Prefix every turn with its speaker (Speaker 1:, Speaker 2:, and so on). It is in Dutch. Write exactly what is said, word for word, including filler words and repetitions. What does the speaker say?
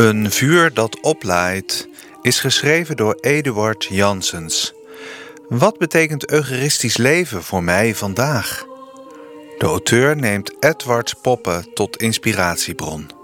Speaker 1: Een vuur dat oplaait is geschreven door Eduard Janssens. Wat betekent eucharistisch leven voor mij vandaag? De auteur neemt Edwards Poppe tot inspiratiebron.